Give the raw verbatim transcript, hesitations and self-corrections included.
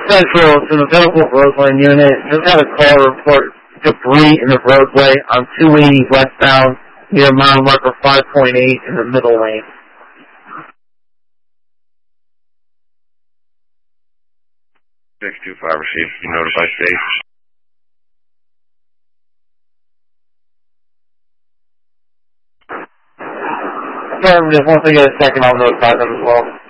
Central to the Pinnacle Roadway unit. Just had a call report debris in the roadway on two eighty westbound near mile marker five point eight in the middle lane. six two five received. Notify state. Just once I get a second, I'll notify them as well.